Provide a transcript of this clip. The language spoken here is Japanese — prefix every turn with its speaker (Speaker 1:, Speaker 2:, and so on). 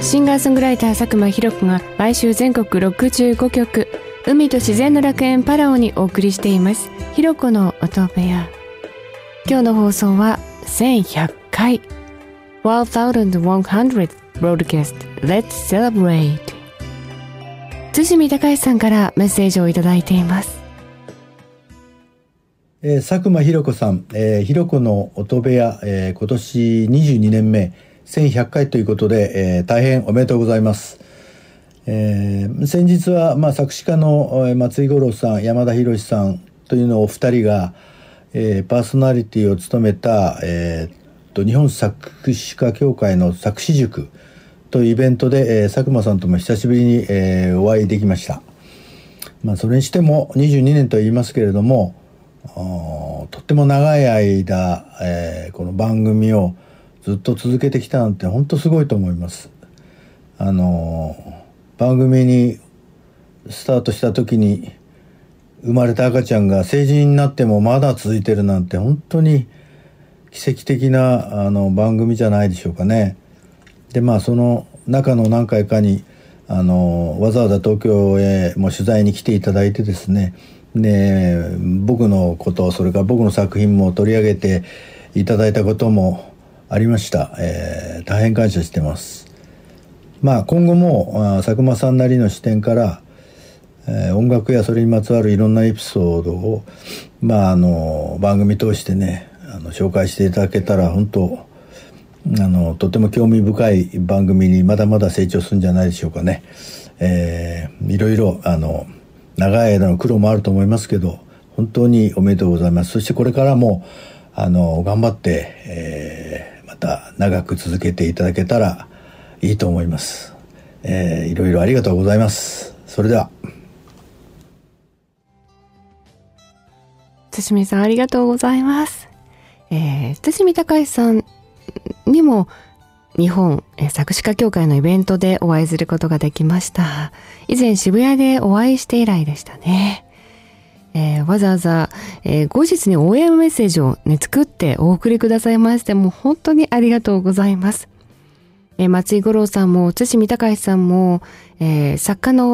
Speaker 1: シンガーソングライター佐久間ひろ子が毎週全国65局海と自然の楽園パラオにお送りしていますひろ子の音部屋。今日の放送は1100回 1100th broadcast Let's celebrate。 堤隆さんからメッセージをいただいています。
Speaker 2: 佐久間ひろ子さん、ひろ子の音部屋、今年22年目1100回ということで、大変おめでとうございます。先日は、作詞家の松井五郎さん、山田博さんというのお二人が、パーソナリティを務めた、日本作詞家協会の作詞塾というイベントで、佐久間さんとも久しぶりに、お会いできました。それにしても22年と言いますけれども、とっても長い間、この番組をずっと続けてきたなんて本当すごいと思います。番組にスタートした時に生まれた赤ちゃんが成人になってもまだ続いてるなんて本当に奇跡的な番組じゃないでしょうかね。でその中の何回かにわざわざ東京へも取材に来ていただいてですね、で僕のことそれから僕の作品も取り上げていただいたこともありました。大変感謝してます。今後も佐久間さんなりの視点から、音楽やそれにまつわるいろんなエピソードを、番組通してね紹介していただけたら本当とても興味深い番組にまだまだ成長するんじゃないでしょうかね。いろいろ長い間の苦労もあると思いますけど本当におめでとうございます。そしてこれからも頑張って、また長く続けていただけたらいいと思います。いろいろありがとうございます。それでは。
Speaker 1: 堤さんありがとうございます。堤隆さんにも日本作詞家協会のイベントでお会いすることができました。以前渋谷でお会いして以来でしたね。わざわざ、後日に応援メッセージを、作ってお送りくださいましても本当にありがとうございます。松井五郎さんも堤隆さんも、作家の